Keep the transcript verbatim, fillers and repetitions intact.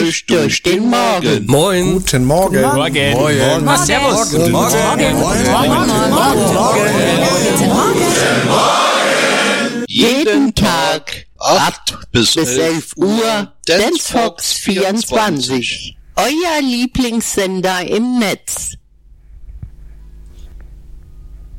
euch durch den Morgen. Moin. Guten Morgen. Guten Morgen. Moin. Morgen. Morgen. Servus. Guten Morgen. Morgen. Guten Morgen. Jeden Tag acht bis elf Uhr Dance Fox vierundzwanzig. Euer Lieblingssender im Netz.